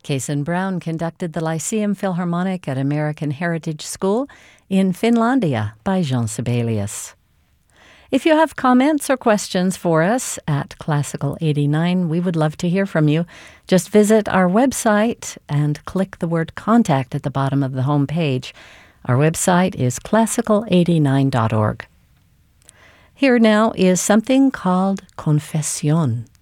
Kason Brown conducted the Lyceum Philharmonic at American Heritage School in Finlandia by Jean Sibelius. If you have comments or questions for us at Classical 89, we would love to hear from you. Just visit our website and click the word contact at the bottom of the home page. Our website is classical89.org. Here now is something called Confession.